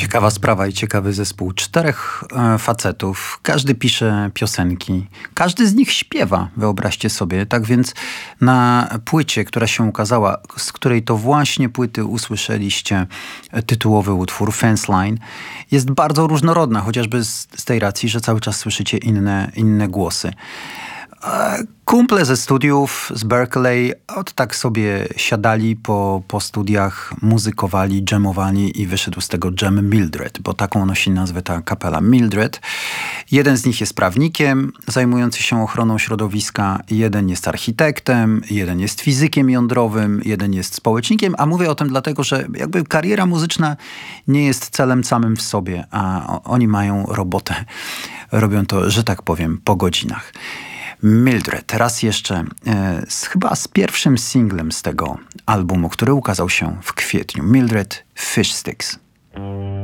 Ciekawa sprawa i ciekawy zespół. 4 facetów, każdy pisze piosenki, każdy z nich śpiewa, wyobraźcie sobie. Tak więc na płycie, która się ukazała, z której to właśnie płyty usłyszeliście tytułowy utwór Fence Line, jest bardzo różnorodna, chociażby z tej racji, że cały czas słyszycie inne głosy. Kumple ze studiów z Berkeley tak sobie siadali po studiach, muzykowali, dżemowali i wyszedł z tego dżem Mildred, bo taką nosi nazwę ta kapela Mildred. Jeden z nich jest prawnikiem zajmujący się ochroną środowiska, jeden jest architektem, jeden jest fizykiem jądrowym, jeden jest społecznikiem, a mówię o tym dlatego, że jakby kariera muzyczna nie jest celem samym w sobie, a oni mają robotę. Robią to, że tak powiem, po godzinach. Mildred, raz jeszcze, chyba z pierwszym singlem z tego albumu, który ukazał się w kwietniu. Mildred, Fish Sticks.